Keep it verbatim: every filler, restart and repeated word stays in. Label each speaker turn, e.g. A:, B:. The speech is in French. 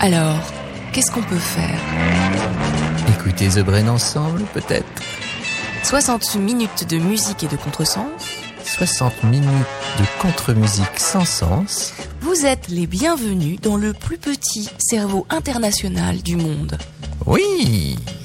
A: Alors, qu'est-ce qu'on peut faire?
B: Écoutez The Brain ensemble, peut-être?
A: soixante minutes de musique et de contresens.
B: soixante minutes de contre-musique sans sens.
A: Vous êtes les bienvenus dans le plus petit cerveau international du monde.
B: Oui!